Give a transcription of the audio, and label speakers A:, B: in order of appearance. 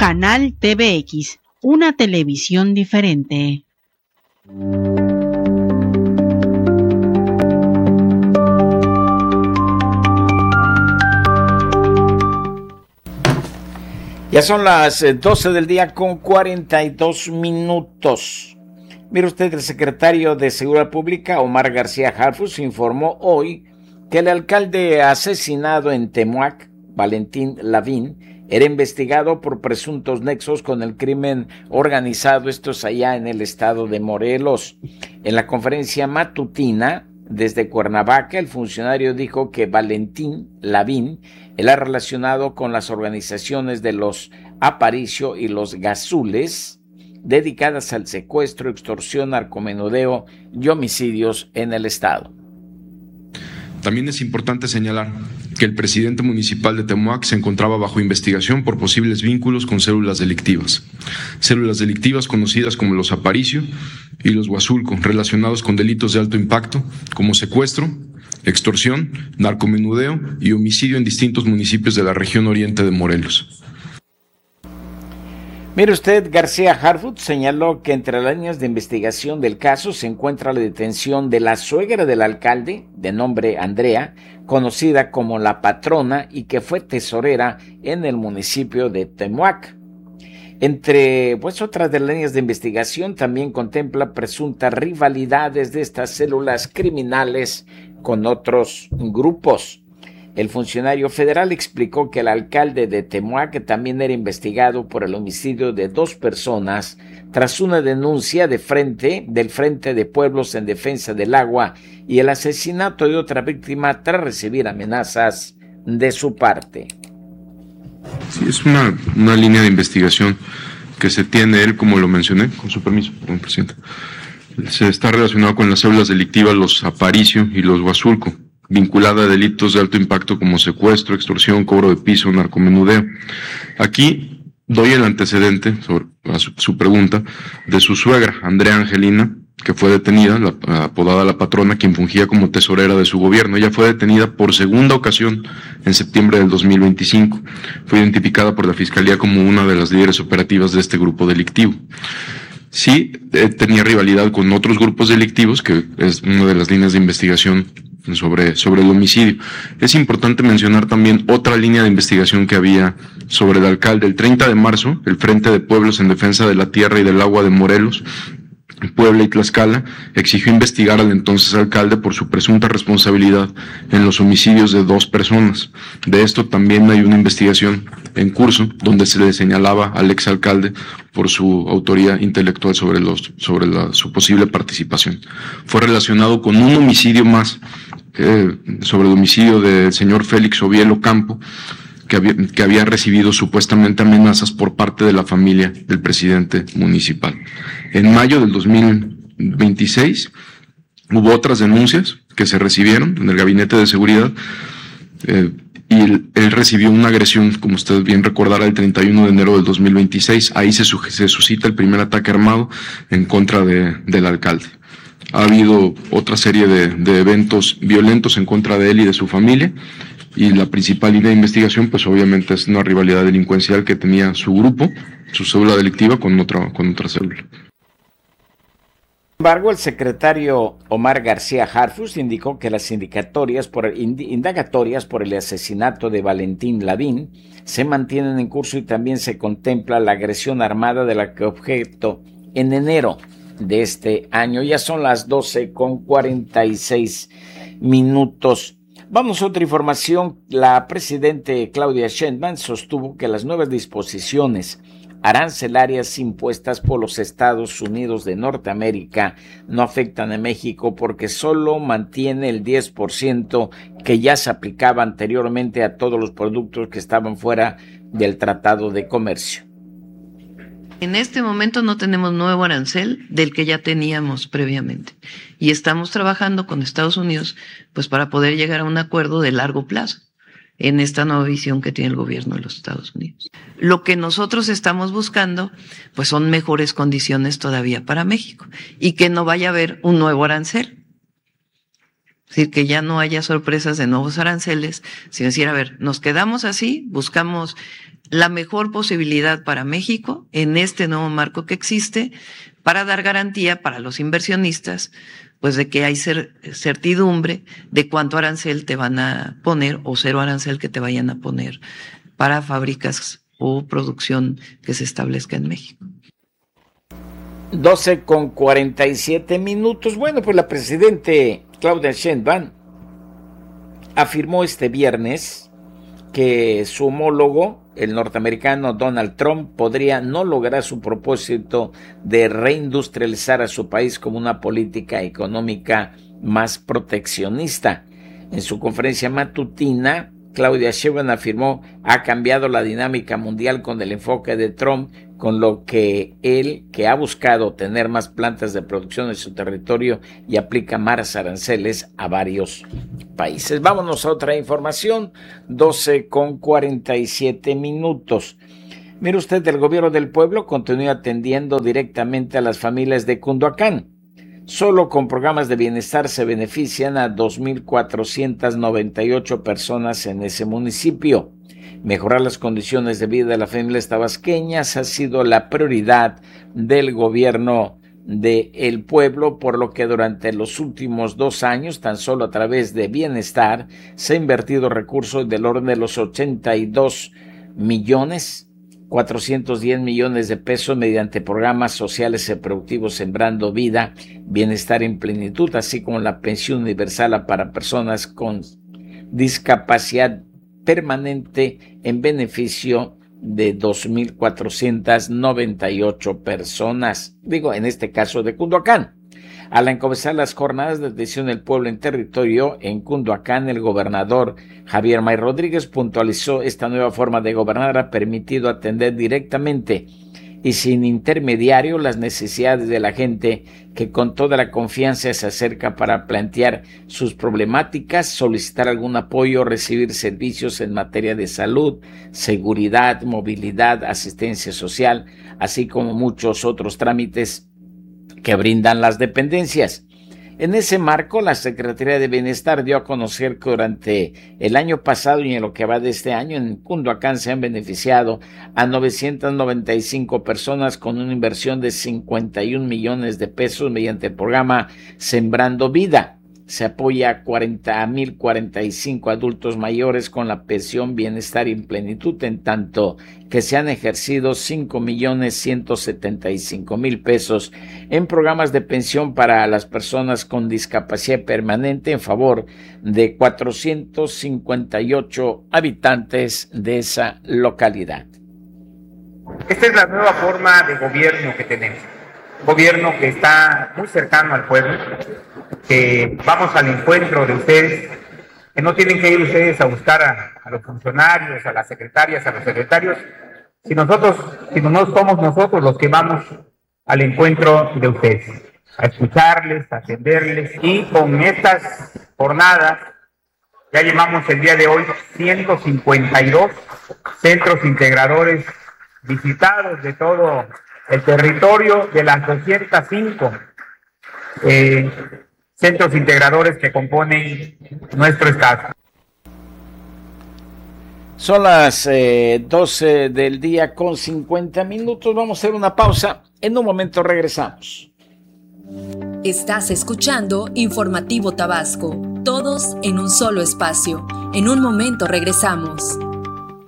A: Canal TVX, una televisión diferente.
B: Ya son las 12 del día con 42 minutos. Mire usted, el secretario de Seguridad Pública, Omar García Harfuch, informó hoy que el alcalde asesinado en Temuac, Valentín Lavín, era investigado por presuntos nexos con el crimen organizado, esto es allá en el estado de Morelos. En la conferencia matutina desde Cuernavaca, el funcionario dijo que Valentín Lavín era relacionado con las organizaciones de los Aparicio y los Gazules, dedicadas al secuestro, extorsión, narcomenudeo y homicidios en el estado.
C: También es importante señalar que el presidente municipal de Temuac se encontraba bajo investigación por posibles vínculos con células delictivas conocidas como los Aparicio y los Huazulco, relacionados con delitos de alto impacto como secuestro, extorsión, narcomenudeo y homicidio en distintos municipios de la región oriente de Morelos.
B: Mire usted, García Harfuch señaló que entre las líneas de investigación del caso se encuentra la detención de la suegra del alcalde, de nombre Andrea, conocida como la Patrona y que fue tesorera en el municipio de Temuac. Entre otras de las líneas de investigación también contempla presuntas rivalidades de estas células criminales con otros grupos. El funcionario federal explicó que el alcalde de Temuac también era investigado por el homicidio de 2 personas tras una denuncia del Frente de Pueblos en Defensa del Agua y el asesinato de otra víctima tras recibir amenazas de su parte.
C: Sí, es una línea de investigación que se tiene él, como lo mencioné, con su permiso, presidente. Se está relacionado con las células delictivas, los Aparicio y los Huazulco, vinculada a delitos de alto impacto como secuestro, extorsión, cobro de piso, narcomenudeo. Aquí doy el antecedente sobre su pregunta de su suegra, Andrea Angelina, que fue detenida, apodada La Patrona, quien fungía como tesorera de su gobierno. Ella fue detenida por segunda ocasión en septiembre del 2025. Fue identificada por la Fiscalía como una de las líderes operativas de este grupo delictivo. Sí, tenía rivalidad con otros grupos delictivos, que es una de las líneas de investigación sobre el homicidio. Es importante mencionar también otra línea de investigación que había sobre el alcalde. El 30 de marzo, el Frente de Pueblos en Defensa de la Tierra y del Agua de Morelos, Puebla y Tlaxcala exigió investigar al entonces alcalde por su presunta responsabilidad en los homicidios de 2 personas. De esto también hay una investigación en curso donde se le señalaba al exalcalde por su autoría intelectual sobre su posible participación. Fue relacionado con un homicidio más, sobre el homicidio del señor Félix Ovielo Campo, que había recibido supuestamente amenazas por parte de la familia del presidente municipal. En mayo del 2026 hubo otras denuncias que se recibieron en el Gabinete de Seguridad y él recibió una agresión, como usted bien recordará, el 31 de enero del 2026. Ahí se suscita el primer ataque armado en contra del alcalde. Ha habido otra serie de eventos violentos en contra de él y de su familia. Y la principal línea de investigación, pues obviamente es una rivalidad delincuencial que tenía su grupo, su célula delictiva con otra célula.
B: Sin embargo, el secretario Omar García Harfuch indicó que las indagatorias por el asesinato de Valentín Lavín se mantienen en curso y también se contempla la agresión armada de la que objeto en enero de este año. Ya son las 12:46 minutos. Vamos a otra información. La presidente Claudia Sheinbaum sostuvo que las nuevas disposiciones arancelarias impuestas por los Estados Unidos de Norteamérica no afectan a México porque solo mantiene el 10% que ya se aplicaba anteriormente a todos los productos que estaban fuera del Tratado de Comercio.
D: En este momento no tenemos nuevo arancel del que ya teníamos previamente y estamos trabajando con Estados Unidos pues para poder llegar a un acuerdo de largo plazo en esta nueva visión que tiene el gobierno de los Estados Unidos. Lo que nosotros estamos buscando pues son mejores condiciones todavía para México y que no vaya a haber un nuevo arancel. Es decir, que ya no haya sorpresas de nuevos aranceles, sino decir, a ver, nos quedamos así, buscamos la mejor posibilidad para México en este nuevo marco que existe para dar garantía para los inversionistas, pues de que hay certidumbre de cuánto arancel te van a poner o cero arancel que te vayan a poner para fábricas o producción que se establezca en México.
B: 12:47. Bueno, pues la presidente Claudia Sheinbaum afirmó este viernes que su homólogo, el norteamericano Donald Trump, podría no lograr su propósito de reindustrializar a su país como una política económica más proteccionista. En su conferencia matutina, Claudia Sheinbaum afirmó: ha cambiado la dinámica mundial con el enfoque de Trump, con lo que él, que ha buscado tener más plantas de producción en su territorio y aplica más aranceles a varios países. Vámonos a otra información, 12:47. Mire usted, el gobierno del pueblo continúa atendiendo directamente a las familias de Cunduacán. Solo con programas de bienestar se benefician a 2,498 personas en ese municipio. Mejorar las condiciones de vida de las familias tabasqueñas ha sido la prioridad del gobierno del pueblo, por lo que durante los últimos 2 años, tan solo a través de bienestar, se ha invertido recursos del orden de los 82,410 millones de pesos mediante programas sociales y productivos Sembrando Vida, Bienestar en Plenitud, así como la pensión universal para personas con discapacidad permanente en beneficio de 2,498 personas, en este caso de Cunduacán. Al encabezar las jornadas de atención del pueblo en territorio en Cunduacán, el gobernador Javier May Rodríguez puntualizó: esta nueva forma de gobernar ha permitido atender directamente y sin intermediario las necesidades de la gente, que con toda la confianza se acerca para plantear sus problemáticas, solicitar algún apoyo, recibir servicios en materia de salud, seguridad, movilidad, asistencia social, así como muchos otros trámites que brindan las dependencias. En ese marco, la Secretaría de Bienestar dio a conocer que durante el año pasado y en lo que va de este año, en Cunduacán se han beneficiado a 995 personas con una inversión de 51 millones de pesos mediante el programa Sembrando Vida. Se apoya a 40,045 adultos mayores con la pensión Bienestar en Plenitud, en tanto que se han ejercido 5,175,000 pesos en programas de pensión para las personas con discapacidad permanente en favor de 458 habitantes de esa localidad.
E: Esta es la nueva forma de gobierno que tenemos. Gobierno que está muy cercano al pueblo, que vamos al encuentro de ustedes, que no tienen que ir ustedes a buscar a los funcionarios, a las secretarias, a los secretarios, sino no somos nosotros los que vamos al encuentro de ustedes, a escucharles, a atenderles. Y con estas jornadas ya llevamos el día de hoy 152 centros integradores visitados de todo el territorio de las 205 centros integradores que componen nuestro estado.
B: Son las 12 del día con 50 minutos. Vamos a hacer una pausa. En un momento regresamos.
F: Estás escuchando Informativo Tabasco. Todos en un solo espacio. En un momento regresamos.